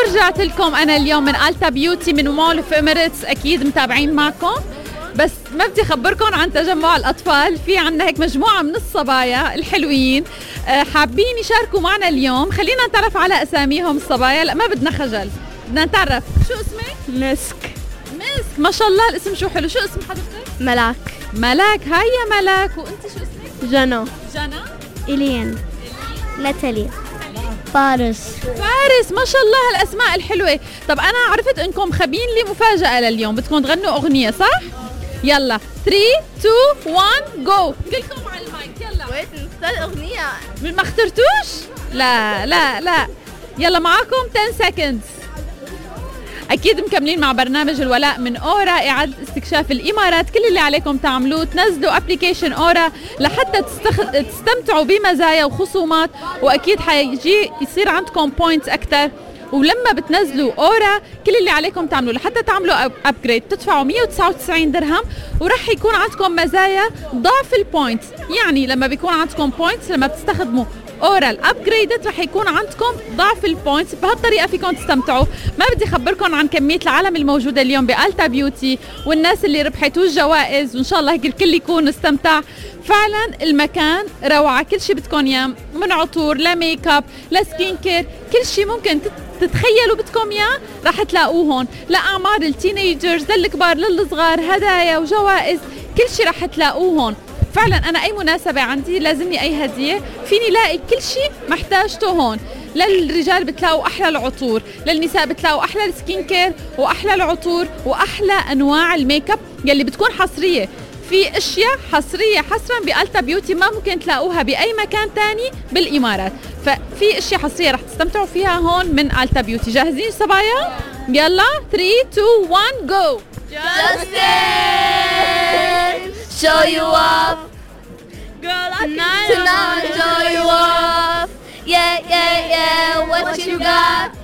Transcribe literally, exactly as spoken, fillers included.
ورجعت لكم أنا اليوم من ألتا بيوتي من مول اوف إميريتس. أكيد متابعين معكم، بس ما بدي أخبركم عن تجمع الأطفال. في عنا هيك مجموعة من الصبايا الحلوين حابين يشاركوا معنا اليوم. خلينا نتعرف على أساميهم الصبايا. لا ما بدنا خجل، بدنا نتعرف. شو اسمك؟ مسك. مسك، ما شاء الله الاسم شو حلو. شو اسم حضرتك؟ ملاك. ملاك. هاي يا ملاك. وانت شو اسمك؟ جنى. جنى. إلين. ناتالي. فارس. فارس، ما شاء الله هالاسماء الحلوه. طب انا عرفت انكم خبين لي مفاجاه لليوم، بدكم تغنوا اغنيه صح؟ يلا ثلاثة اثنين واحد جو. كلكم على المايك يلا. ويت نختار اغنيه. ما اخترتوش؟ لا لا لا. يلا معاكم عشرة سكندز. أكيد مكملين مع برنامج الولاء من أورا، إعادة استكشاف الإمارات. كل اللي عليكم تعملوه تنزلوا أبليكيشن أورا لحتى تستخ... تستمتعوا بمزايا وخصومات، وأكيد حيجي يصير عندكم بوينتس أكتر. ولما بتنزلوا أورا كل اللي عليكم تعملوه لحتى تعملوا أبجريد تدفعوا مية وتسعة وتسعين درهم، ورح يكون عندكم مزايا ضعف البوينتس. يعني لما بيكون عندكم بوينتس لما بتستخدموا أورا الأبجريدت رح يكون عندكم ضعف البوينتس. بهالطريقة فيكم تستمتعوا. ما بدي أخبركم عن كمية العالم الموجودة اليوم بألتا بيوتي والناس اللي ربحتوا الجوائز، وإن شاء الله هيك الكل يكون استمتع. فعلا المكان روعة، كل شيء بدكم إياه، من عطور لميك اب لسكين كير، كل شيء ممكن تتخيلوا بدكم إياه رح تلاقوه هون. لأعمار التينيجرز للكبار للصغار، هدايا وجوائز، كل شيء رح تلاقوه هون. فعلا أنا أي مناسبة عندي لازمني أي هدية فيني لاقي كل شيء محتاجته هون. للرجال بتلاقوا أحلى العطور، للنساء بتلاقوا أحلى السكين كير وأحلى العطور وأحلى أنواع الميك اب يلي بتكون حصرية. في اشياء حصرية حصرا بألتا بيوتي ما ممكن تلاقوها بأي مكان تاني بالإمارات، ففي اشياء حصرية رح تستمتعوا فيها هون من ألتا بيوتي. جاهزين صبايا؟ يلا ثلاثة اثنين واحد جو. Justin, show you off. Girl, I tonight, tonight show you off. Yeah, yeah, yeah, what you got?